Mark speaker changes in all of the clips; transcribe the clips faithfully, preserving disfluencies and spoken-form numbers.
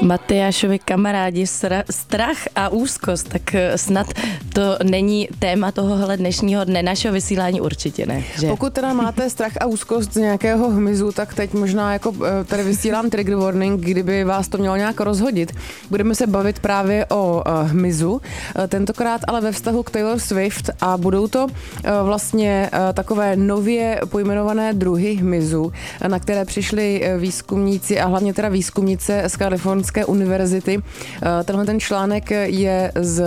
Speaker 1: Matyášovi kamarádi, sra, strach a úzkost, tak snad to není téma tohohle dnešního dne, našeho vysílání určitě ne. Že?
Speaker 2: Pokud teda máte strach a úzkost z nějakého hmyzu, tak teď možná jako tady vysílám trigger warning, kdyby vás to mělo nějak rozhodit. Budeme se bavit právě o hmyzu, tentokrát ale ve vztahu k Taylor Swift a budou to vlastně takové nově pojmenované druhy hmyzu, na které přišli výzkumníci a hlavně teda výzkumnice z Kalifornské univerzity. Tenhle ten článek je z,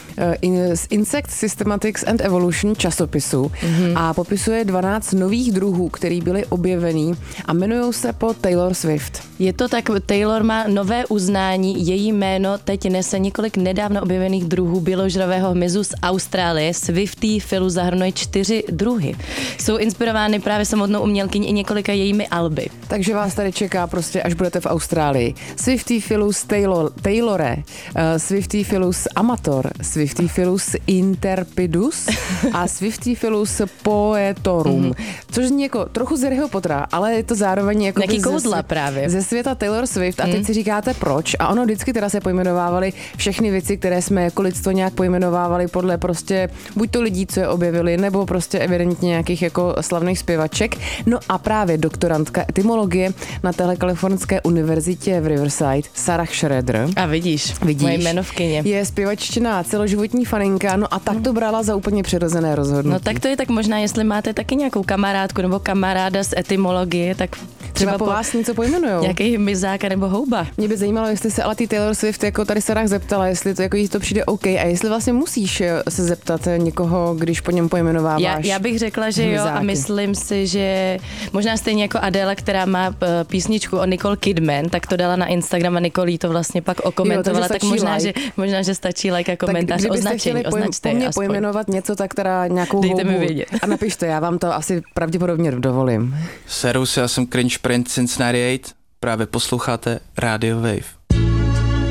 Speaker 2: z Insect Systematics and Evolution časopisu mm-hmm. a popisuje dvanáct nových druhů, který byly objevený a jmenují se po Taylor Swift.
Speaker 1: Je to tak, Taylor má nové uznání, její jméno teď nese několik nedávno objevených druhů běložravého hmyzu z Austrálie. Swiftie-Philu zahrnuje čtyři druhy. Jsou inspirovány právě samotnou umělkyní i několika jejími alby.
Speaker 2: Takže vás tady čeká prostě, až budete v Austrálii. Swiftie-Philus Taylor, Taylore, uh, Swiftie-Philus amator, Swiftie-Philus interpidus a Swiftie-Philus poetorum. Mm-hmm. Což zní jako trochu z Harryho Pottera, ale je to zároveň jako
Speaker 1: Jaký kouzla právě.
Speaker 2: Ze světa Taylor Swift. A teď mm. si říkáte proč. A ono vždycky teda se pojmenovávaly všechny věci, které jsme jako lidstvo nějak pojmenovávali podle prostě buď to lidí, co je objevili, nebo prostě evidentně nějakých jako slavných zpěvaček. No a právě doktorantka etymologie na téhle kalifornské univerzitě v Riverside, Sarah Schroeder.
Speaker 1: A vidíš,
Speaker 2: vidíš
Speaker 1: moje jmenovkyně.
Speaker 2: Je zpěvaččina, celoživotní faninka, no a tak to brala za úplně přirozené rozhodnutí.
Speaker 1: No tak to je tak možná, jestli máte taky nějakou kamarádku nebo kamaráda z etymologie, tak
Speaker 2: třeba, třeba po vás něco pojmenujou.
Speaker 1: Nějaký hmyzáka nebo houba.
Speaker 2: Mě by zajímalo, jestli se ale ty Taylor Swift jako tady Sarah zeptala, jestli to jako jí to přijde OK a jestli vlastně musíš se zeptat někoho, když po něm pojmenováváš.
Speaker 1: Já, já bych řekla, že hmyzáky. Jo a myslím si, že možná stejně jako Adele, která má písničku o Nicole Kidman, tak to dala na Instagram a Nicole jí to vlastně pak okomentovala, jo, tak možná like. že, možná, že stačí like a komentář,
Speaker 2: tak
Speaker 1: označení,
Speaker 2: pojem,
Speaker 1: označte
Speaker 2: po mně
Speaker 1: aspoň.
Speaker 2: pojmenovat něco, tak teda nějakou
Speaker 1: Dejte
Speaker 2: houbu.
Speaker 1: mi vědět.
Speaker 2: A napište, já vám to asi pravděpodobně dovolím.
Speaker 3: Serus, já jsem Cringe Prince Cincinnati osm, právě posloucháte Radio Wave.